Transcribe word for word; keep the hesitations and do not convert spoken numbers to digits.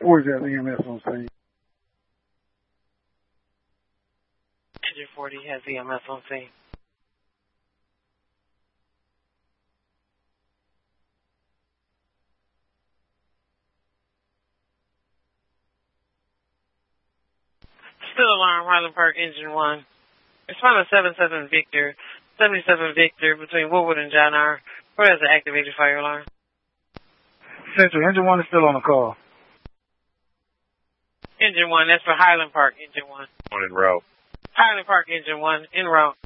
forty has E M S on scene. Engine forty has E M S on scene. Still alarm, Highland Park, engine one. Respond to seven seven Victor, seventy-seven Victor between Woodward and John R. Where has the activated fire alarm? Central, engine one is still on the call. Engine one, that's for Highland Park, engine one. One en route. Highland Park, engine one, en route.